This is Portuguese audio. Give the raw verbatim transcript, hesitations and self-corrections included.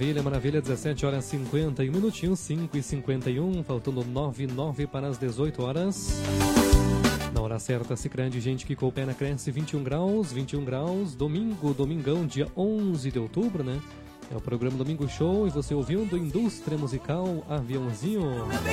Maravilha, maravilha, dezessete horas e cinquenta e um minutinhos, cinco e cinquenta e um, faltando nove, nove para as dezoito horas. Na hora certa, Sicredi, gente que coopera, cresce vinte e um graus, vinte e um graus, domingo, domingão, dia onze de outubro, né? É o programa Domingo Show e você ouvindo Indústria Musical Aviãozinho.